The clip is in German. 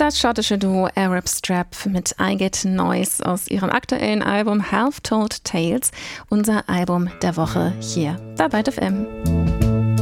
Das schottische Duo Arab Strap mit I Get Noise aus ihrem aktuellen Album Half Told Tales, unser Album der Woche hier bei Byte FM.